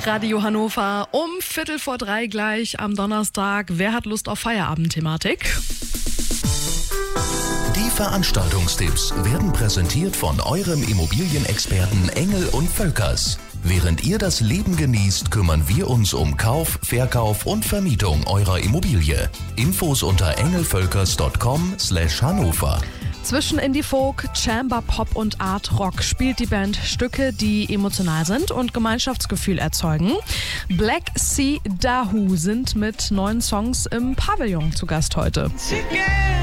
Radio Hannover um 2:45 gleich am Donnerstag. Wer hat Lust auf Feierabendthematik? Die Veranstaltungstipps werden präsentiert von eurem Immobilienexperten Engel und Völkers. Während ihr das Leben genießt, kümmern wir uns um Kauf, Verkauf und Vermietung eurer Immobilie. Infos unter engelvölkers.com/Hannover. Zwischen Indie Folk, Chamber Pop und Art Rock spielt die Band Stücke, die emotional sind und Gemeinschaftsgefühl erzeugen. Black Sea Dahoo sind mit 9 Songs im Pavillon zu Gast heute.